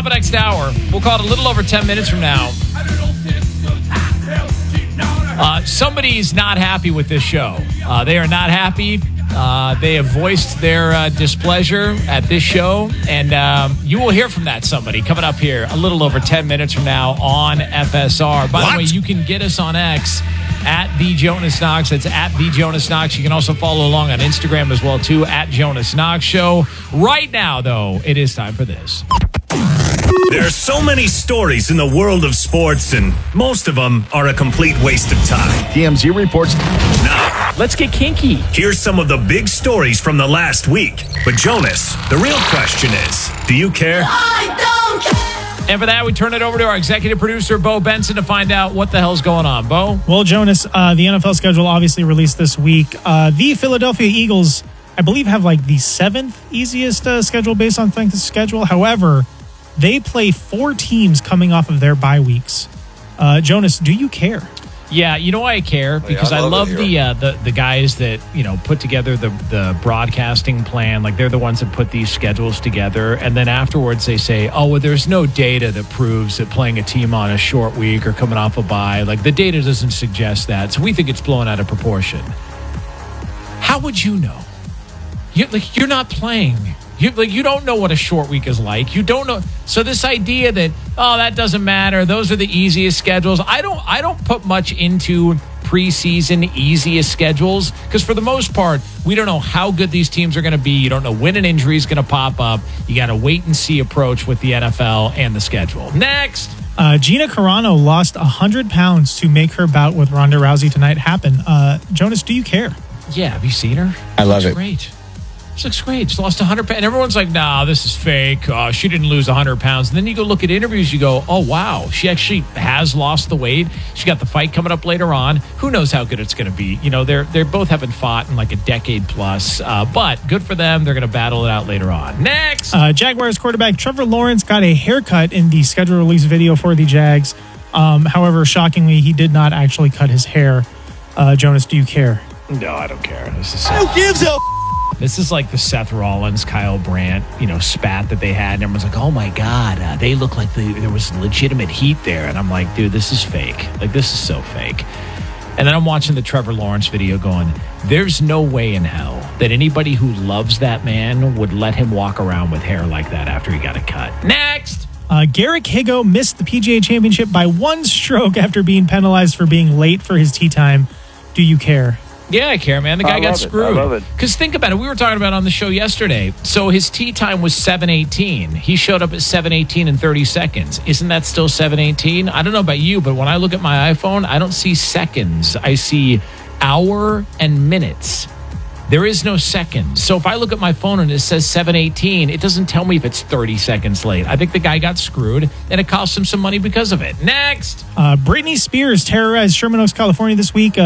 top of next hour. We'll call it a little over 10 minutes from now. Somebody's not happy with this show. They are not happy. They have voiced their displeasure at this show, and you will hear from that somebody coming up here a little over 10 minutes from now on FSR. By the way, you can get us on X at The Jonas Knox. That's at The Jonas Knox. You can also follow along on Instagram as well, too, at Jonas Knox Show. Right now, though, it is time for this. There are so many stories in the world of sports, and most of them are a complete waste of time. TMZ reports. Now, let's get kinky. Here's some of the big stories from the last week. But Jonas, the real question is, do you care? I don't care. And for that, we turn it over to our executive producer, Bo Benson, to find out what the hell's going on. Bo? Well, Jonas, the NFL schedule obviously released this week. The Philadelphia Eagles, I believe, have like the 7th easiest schedule based on strength of schedule. However, they play 4 teams coming off of their bye weeks. Jonas, do you care? Yeah, you know why I care? Because I love the guys that, put together the broadcasting plan. Like, they're the ones that put these schedules together. And then afterwards they say, oh, well, there's no data that proves that playing a team on a short week or coming off a bye, like, the data doesn't suggest that. So we think it's blown out of proportion. How would you know? You're not playing. You don't know what a short week is like. You don't know. So this idea that, that doesn't matter, those are the easiest schedules. I don't put much into preseason easiest schedules because for the most part, we don't know how good these teams are going to be. You don't know when an injury is going to pop up. You got to wait and see approach with the NFL and the schedule. Next. Gina Carano lost 100 pounds to make her bout with Ronda Rousey tonight happen. Jonas, do you care? Yeah. Have you seen her? I love it. Great. She looks great. She lost 100 pounds. And everyone's like, nah, this is fake. She didn't lose 100 pounds. And then you go look at interviews, you go, oh, wow. She actually has lost the weight. She got the fight coming up later on. Who knows how good it's going to be? They're both haven't fought in like a decade plus. But good for them. They're going to battle it out later on. Next. Jaguars quarterback Trevor Lawrence got a haircut in the schedule release video for the Jags. However, shockingly, he did not actually cut his hair. Jonas, do you care? No, I don't care. Who gives a This is like the Seth Rollins, Kyle Brandt, spat that they had. And everyone's like, oh, my God, they look like there was legitimate heat there. And I'm like, dude, this is fake. Like, this is so fake. And then I'm watching the Trevor Lawrence video going, there's no way in hell that anybody who loves that man would let him walk around with hair like that after he got a cut. Next. Garrick Higo missed the PGA Championship by 1 stroke after being penalized for being late for his tee time. Do you care? Yeah, I care, man. The guy got screwed. I love it. Because think about it. We were talking about it on the show yesterday. So his tee time was 7:18. He showed up at 7:18 and 30 seconds. Isn't that still 7:18? I don't know about you, but when I look at my iPhone, I don't see seconds. I see hour and minutes. There is no seconds. So if I look at my phone and it says 7:18, it doesn't tell me if it's 30 seconds late. I think the guy got screwed, and it cost him some money because of it. Next. Britney Spears terrorized Sherman Oaks, California this week.